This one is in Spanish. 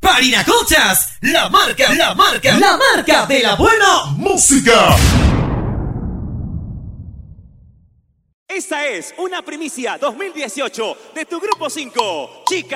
Parinacochas, la marca de la buena música. Esta es una primicia 2018 de tu Grupo 5, Chica.